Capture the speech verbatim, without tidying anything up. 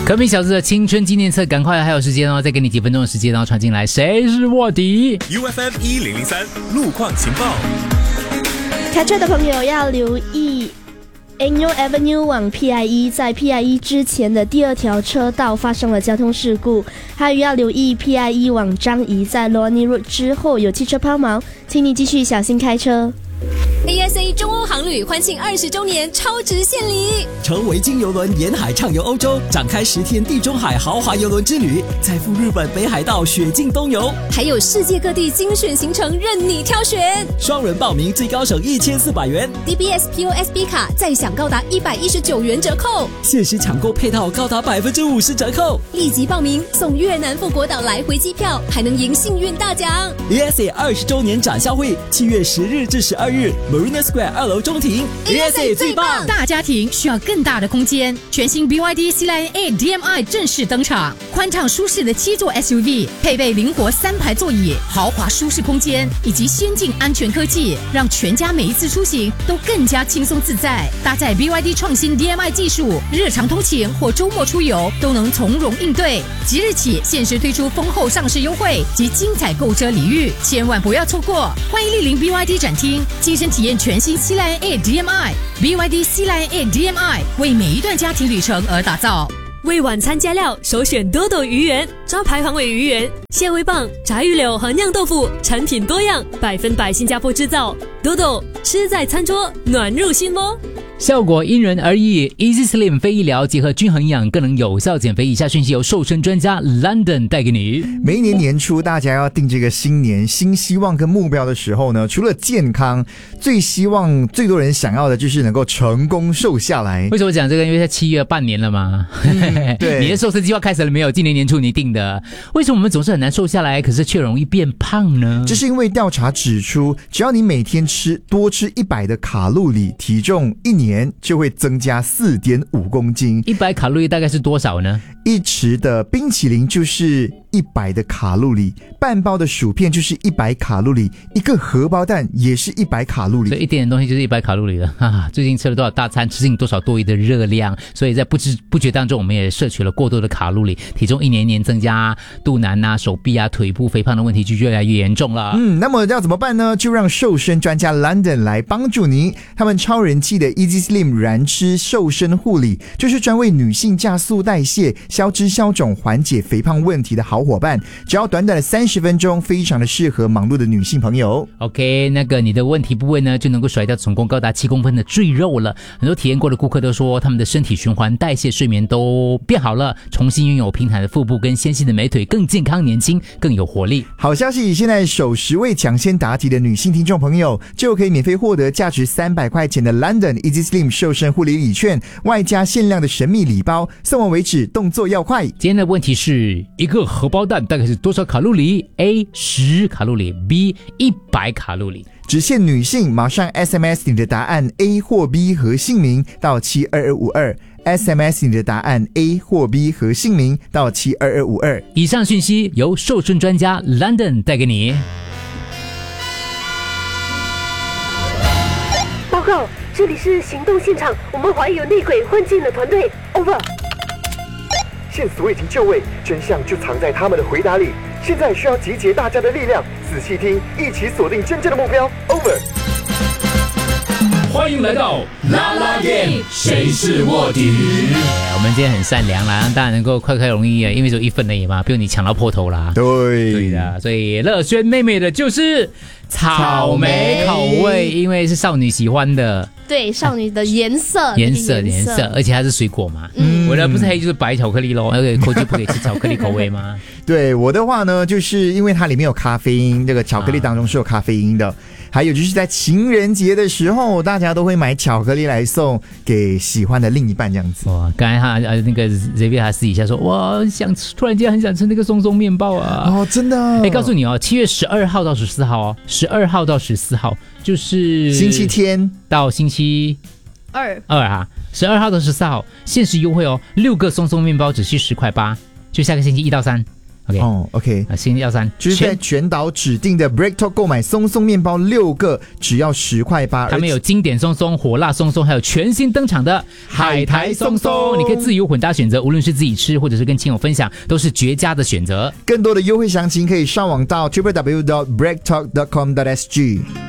可米小子的青春纪念册，赶快还有时间哦，再给你几分钟的时间哦，传进来。谁是卧底 ？U F M 一零零三路况情报。 开车的朋友要留意 N U Avenue 往 P I E， 在 P I E 之前的第二条车道发生了交通事故，还有要留意 P I E 往张仪，在 Lornie Road 之后有汽车抛锚，请你继续小心开车。 A S A 中欧航旅欢庆二十周年超值献礼， 乘维京邮轮沿海畅游欧洲，展开十天地中海豪华邮轮之旅，再赴日本北海道雪境东游， 还有世界各地精选行程任你挑选。 双人报名最高省一千四百元 ，D B S P O S B 卡再享高达一百一十九元折扣， 限时抢购配套高达百分之五十折扣。 立即报名送越南富国岛来回机票，还能赢幸运大奖。 A S A 二十周年展销会，七月十日至十二日。Marina Square 二楼中庭 ，A S A 最棒！ 大家庭需要更大的空间，全新 B Y D C Line A D M I 正式登场，宽敞舒适的七座 S U V， 配备灵活三排座椅，豪华舒适空间以及先进安全科技，让全家每一次出行都更加轻松自在。搭载 B Y D 创新 D M I 技术，日常通勤或周末出游都能从容应对。即日起限时推出丰厚上市优惠及精彩购车礼遇，千万不要错过！欢迎莅临 B Y D 展厅，亲身体验全新 C Line A D M I B Y D C Line A D M I 为每一段家庭旅程而打造。 为晚餐加料，首选多多鱼圆，招牌黄尾鱼圆、蟹味棒、炸鱼柳和酿豆腐，产品多样，百分百新加坡制造。多多吃在餐桌，暖入心窝。 效果因人而异 ，Easy Slim 非医疗结合均衡营养，更能有效减肥。以下讯息由瘦身专家 London 带给你。 每一年年初，大家要定这个新年新希望跟目标的时候呢，除了健康，最希望最多人想要的就是能够成功瘦下来。 为什么讲这个？因为在七月半年了嘛。嗯、对，你的瘦身计划开始了没有？今年年初你定的。为什么我们总是很难瘦下来，可是却容易变胖呢？ 这是因为调查指出，只要你每天吃多吃一百的卡路里，体重一年年就会增加 四点五公斤。 一百卡路里大概是多少呢？ 一匙的冰淇淋就是一百的卡路里，半包的薯片就是一百卡路里，一个荷包蛋也是一百卡路里。 所以一点点东西就是一百卡路里了啊！最近吃了多少大餐，吃进多少多余的热量，所以在不知不觉当中，我们也摄取了过多的卡路里，体重一年年增加，肚腩啊、手臂啊、腿部肥胖的问题就越来越严重了。 嗯，那么要怎么办呢？就让瘦身专家 London 来帮助您。他们超人气的 Easy Slim 燃脂瘦身护理，就是专为女性加速代谢、消脂消肿、缓解肥胖问题的好伙伴。只要短短的三十分钟，非常的适合忙碌的女性朋友。 OK， 那个你的问题部位呢，就能够甩掉总共高达七公分的赘肉了。很多体验过的顾客都说，他们的身体循环、代谢、睡眠都变好了，重新拥有平坦的腹部跟纤细的美腿，更健康、年轻、更有活力。 好消息，现在首十位抢先答题的女性听众朋友，就可以免费获得价值三百块钱的 London Easy Slim 瘦身护理礼券，外加限量的神秘礼包，送完为止，动作要快。 今天的问题是一个荷包蛋大概是多少卡路里 ？A 十卡路里 ，B 一百卡路里。 只限女性，马上 S M S 你的答案 A 或 B 和姓名到七二二五二。S M S 你的答案 A 或 B 和姓名到七二二五二。 以上讯息由瘦身专家 London 带给你。 报告，这里是行动现场，我们怀疑有内鬼混进了团队。Over。 线索已经就位，真相就藏在他们的回答里。现在需要集结大家的力量，仔细听，一起锁定真正的目标。Over。 欢迎来到啦啦 game， 谁是卧底？ 我们今天很善良啦，让大家能够快快容易啊，因为只有一分而已嘛，不用你抢到破头啦。 对， 对的，所以乐轩妹妹的就是草莓口味，因为是少女喜欢的。 对，少女的颜色， 颜色，颜色，而且它是水果嘛。嗯，我的不是黑就是白巧克力咯，那个口就不可以吃巧克力口味吗？ 对，我的话呢，就是因为它里面有咖啡因，这个巧克力当中是有咖啡因的。啊、还有就是在情人节的时候，大家都会买巧克力来送给喜欢的另一半，这样子。 哇，刚才他呃那个 Xavier 他私底下说，哇，很想吃，突然间很想吃那个松松面包啊。 哦，真的。 哎，告诉你哦，七月十二号到十四号哦，十二号到十四号就是星期天到星期二二啊，十二号到十四号限时优惠哦，六个松松面包只需十块八，就下个星期一到三。 OK， 哦 ，OK， 啊，星期二三就是在全岛指定的 Break Talk 购买松松面包六个，只要十块八。 他们有经典松松、火辣松松，还有全新登场的海苔松松，你可以自由混搭选择，无论是自己吃或者是跟亲友分享，都是绝佳的选择。 更多的优惠详情可以上网到 double-u double-u double-u dot break talk dot com dot s g。